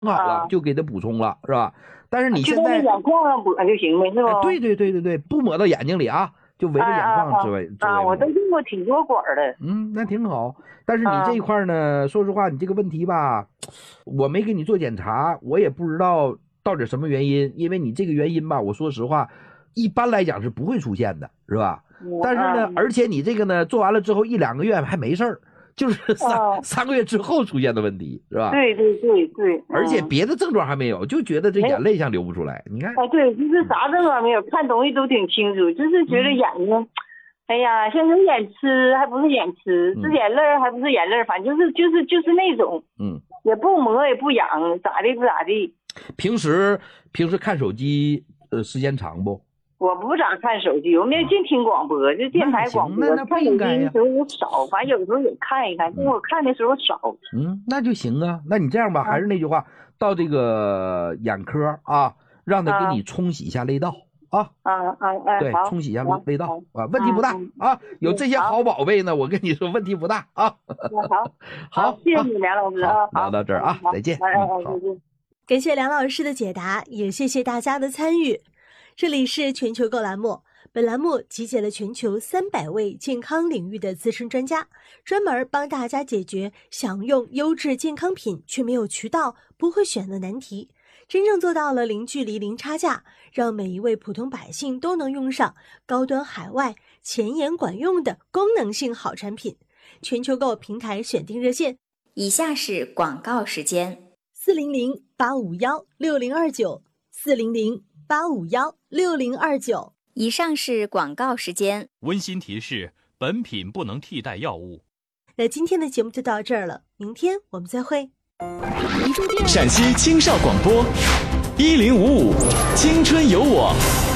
好了就给它补充了，是吧？但是你现在眼眶上抹就行呗，是吧？ 对，不抹到眼睛里啊，就围着眼眶之位。 我都用过挺多管的。 那挺好。但是你这一块呢，说实话，你这个问题吧，我没给你做检查，我也不知道到底什么原因。因为你这个原因吧，我说实话，一般来讲是不会出现的，是吧？但是呢，而且你这个呢，做完了之后1-2个月还没事儿。就是三个月之后出现的问题，是吧？ 对， 而且别的症状还没有，就觉得这眼泪像流不出来。你看， 对，就是啥症状没有，看东西都挺清楚，就是觉得眼睛，哎呀，像有眼痴，还不是眼痴，是眼泪还不是眼泪，反正就是那种，也不磨也不痒，咋地不咋地。 平时看手机时间长不？ 我不咋看手机，我没有净听广播，就电台广播。 那不应该呀。 看手机的时候也少，反正有时候也看一看，但我看的时候少。 那就行啊。那你这样吧，还是那句话，到这个眼科啊，让他给你冲洗一下泪道啊。对，冲洗一下泪道啊，问题不大啊。有这些好宝贝呢，我跟你说问题不大啊。好， 谢谢你梁老师啊。 聊到这儿啊，再见。 再见。 感谢梁老师的解答，也谢谢大家的参与。这里是全球购栏目，本栏目集结了全球300位健康领域的资深专家，专门帮大家解决想用优质健康品却没有渠道、不会选的难题，真正做到了零距离、零差价，让每一位普通百姓都能用上高端海外、前沿管用的功能性好产品。全球购平台选定热线， 以下是广告时间 ：400-851-6029，400-851-6029。 以上是广告时间。 温馨提示：本品不能替代药物。 那今天的节目就到这儿了，明天我们再会。 陕西青少广播1055，青春有我。